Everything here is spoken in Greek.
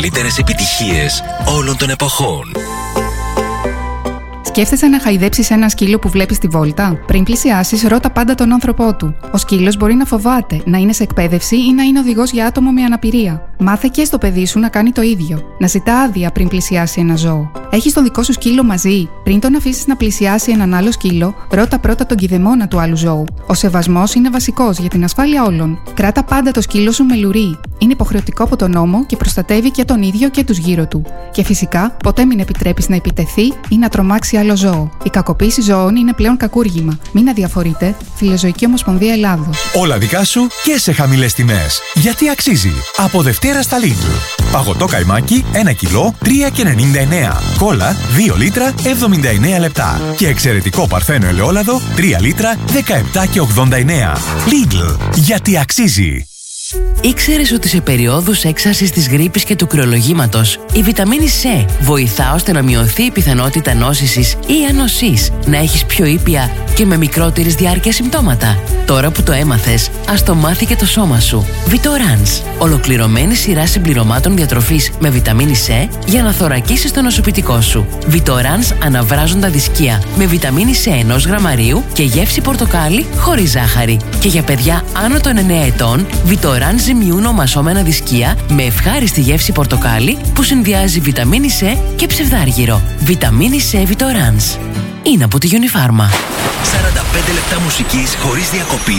Καλύτερες επιτυχίες όλων των εποχών. Σκέφτεσαι να χαϊδέψεις ένα σκύλο που βλέπεις στη βόλτα? Πριν πλησιάσεις, ρώτα πάντα τον άνθρωπό του. Ο σκύλος μπορεί να φοβάται, να είναι σε εκπαίδευση ή να είναι οδηγός για άτομο με αναπηρία. Μάθε και στο παιδί σου να κάνει το ίδιο. Να ζητά άδεια πριν πλησιάσει ένα ζώο. Έχεις τον δικό σου σκύλο μαζί? Πριν τον αφήσεις να πλησιάσει έναν άλλο σκύλο, ρώτα πρώτα τον κηδεμόνα του άλλου ζώου. Ο σεβασμός είναι βασικός για την ασφάλεια όλων. Κράτα πάντα το σκύλο σου με λουρί. Είναι υποχρεωτικό από τον νόμο και προστατεύει και τον ίδιο και τους γύρω του. Και φυσικά, ποτέ μην επιτρέπεις να επιτεθεί ή να τρομάξει άλλο ζώο. Η κακοποίηση ζώων είναι πλέον κακούργημα. Μην αδιαφορείτε. Φιλοζωική Ομοσπονδία Ελλάδος. Όλα δικά σου και σε χαμηλές τιμές. Γιατί αξίζει. Από Δευτέρα στα Lidl. Παγωτό καϊμάκι 1 κιλό 3,99. Κόλλα 2 λίτρα 79 λεπτά. Και εξαιρετικό παρθένο ελαιόλαδο 3 λίτρα 17,89. Lidl. Γιατί αξίζει. Ήξερες ότι σε περιόδους έξαρσης της γρίπης και του κρυολογήματος η βιταμίνη C βοηθά ώστε να μειωθεί η πιθανότητα νόσησης ή ανοσής, να έχεις πιο ήπια και με μικρότερης διάρκεια συμπτώματα? Τώρα που το έμαθες, ας το μάθει και το σώμα σου. Vitorans. Ολοκληρωμένη σειρά συμπληρωμάτων διατροφής με βιταμίνη C για να θωρακίσεις το νοσοποιητικό σου. Vitorans αναβράζοντα δισκία με βιταμίνη C 1 γραμμαρίου και γεύση πορτοκάλι χωρίς ζάχαρη. Και για παιδιά άνω των 9 ετών, Vitorans ζυμιούν ομασσόμενα δισκία με ευχάριστη γεύση πορτοκάλι που συνδυάζει βιταμίνη C και ψευδάργυρο. Βιταμίνη C Vitorans. Είναι από τη Unifarma. 45 λεπτά μουσικής χωρίς διακοπή